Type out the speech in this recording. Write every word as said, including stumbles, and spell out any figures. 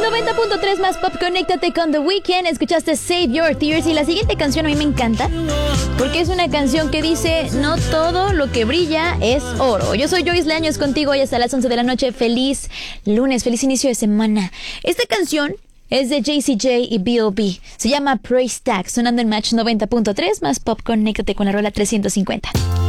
noventa punto tres más pop, conéctate con The Weeknd. Escuchaste Save Your Tears. Y la siguiente canción a mí me encanta porque es una canción que dice: no todo lo que brilla es oro. Yo soy Joyce Leaños contigo hoy hasta las once de la noche. Feliz lunes, feliz inicio de semana. Esta canción es de Jessie J y B O B. Se llama Price Tag, sonando en Match noventa punto tres más pop, conéctate con la rola trescientos cincuenta.